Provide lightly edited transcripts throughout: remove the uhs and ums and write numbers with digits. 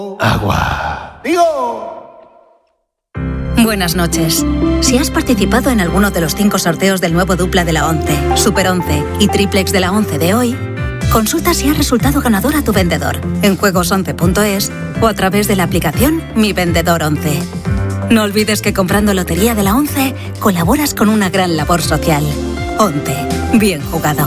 Agua. Buenas noches. Si has participado en alguno de los 5 sorteos del nuevo dupla de la 11, Super 11 y Triplex de la 11 de hoy, consulta si has resultado ganador a tu vendedor en juegos11.es o a través de la aplicación Mi Vendedor 11. No olvides que comprando Lotería de la 11 colaboras con una gran labor social. 11. Bien jugado.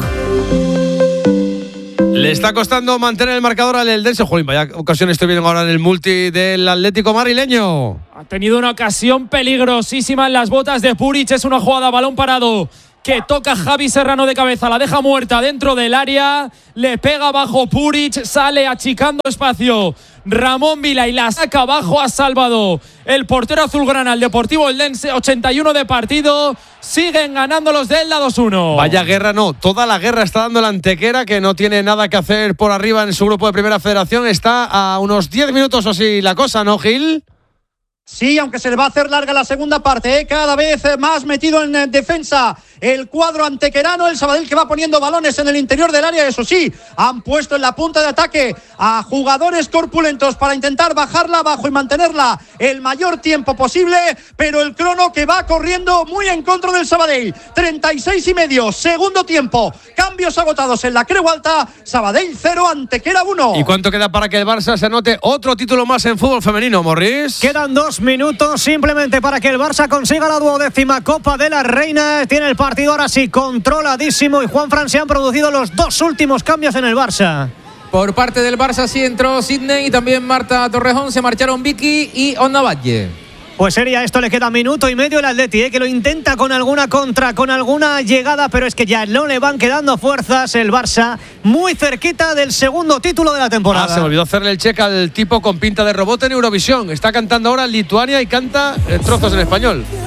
Le está costando mantener el marcador al Eldense. Jolín, vaya ocasión estoy viendo ahora en el multi del Atlético madrileño. Ha tenido una ocasión peligrosísima en las botas de Puric. Es una jugada a balón parado que toca Javi Serrano de cabeza. La deja muerta dentro del área. Le pega abajo Puric. Sale achicando espacio Ramón Vila y la saca abajo. Ha salvado el portero azulgrana, el Deportivo Eldense. 81 de partido. Siguen ganando los de Elda 2-1. Vaya guerra, no. Toda la guerra está dando la Antequera, que no tiene nada que hacer por arriba en su grupo de Primera Federación. Está a unos 10 minutos o así la cosa, ¿no, Gil? Sí, aunque se le va a hacer larga la segunda parte, cada vez más metido en defensa el cuadro antequerano, el Sabadell que va poniendo balones en el interior del área. Eso sí, han puesto en la punta de ataque a jugadores corpulentos para intentar bajarla abajo y mantenerla el mayor tiempo posible, pero el crono que va corriendo muy en contra del Sabadell. 36,5, segundo tiempo, cambios agotados en la Creu Alta. Sabadell 0, Antequera 1. ¿Y cuánto queda para que el Barça se anote otro título más en fútbol femenino, Morris? Quedan 2 minutos simplemente para que el Barça consiga la 12ª Copa de la Reina. Tiene el partido ahora sí controladísimo y Juanfran, se han producido los 2 últimos cambios en el Barça. Por parte del Barça sí entró Sidney y también Marta Torrejón. Se marcharon Vicky y Onda Valle. Pues sería esto, le queda minuto y medio el Atleti, que lo intenta con alguna contra, con alguna llegada, pero es que ya no le van quedando fuerzas. El Barça muy cerquita del segundo título de la temporada. Se me olvidó hacerle el check al tipo con pinta de robot en Eurovisión. Está cantando ahora Lituania y canta trozos en español.